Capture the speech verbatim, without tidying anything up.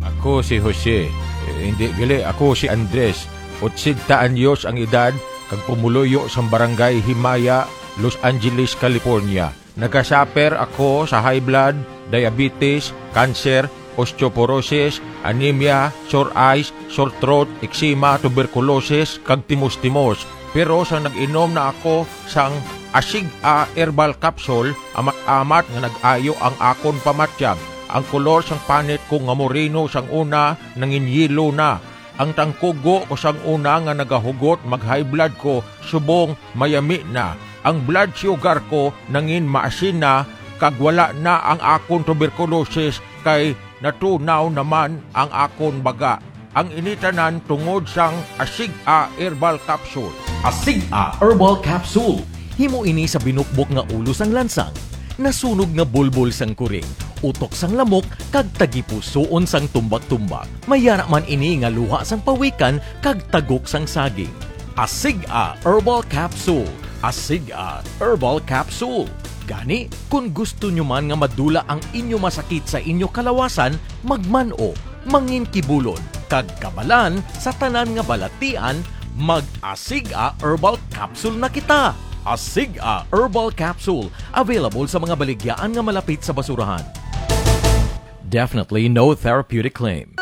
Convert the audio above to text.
Ako si Jose. Eh, hindi, gali. Ako si Andres. Otsita anyos ang edad, kag pumuloyo sa barangay Himaya, Los Angeles, California. Nagasaper ako sa high blood, diabetes, cancer, osteoporosis, anemia, sore eyes, sore throat, eczema, tuberculosis, kag timos-timos. Pero sa nag-inom na ako sang Asig-A herbal capsule, amat-amat nga nag-ayo ang akon pamatyag. Ang kolor sang panit ko nga moreno sang una, nanginyilo na. Ang tangkugo ko sang una nga nagahugot mag-high blood ko, subong mayami na. Ang blood sugar ko nangin maasin na, kag wala na ang akon tuberculosis kay natunaw naman ang akon baga. Ang initanan tungod sang Asig-A herbal capsule. Asig-A herbal capsule. Himo ini sa binukbok nga ulo sang lansang, nasunog nga bulbul sang kuring, utok sang lamok, kag tagipusoon sang tumbak-tumbak. Mayara man ini nga luha sang pawikan, kag tagok sang saging. Asig-A herbal capsule. Asig-A herbal capsule. Gani, kung gusto nyo man nga madula ang inyo masakit sa inyo kalawasan, magmano, manginkibulon, kag kabalan sa tanan nga balatian, mag-Asig-A herbal capsule na kita. Asig-A herbal capsule, available sa mga baligyan nga malapit sa basurahan. Definitely no therapeutic claim.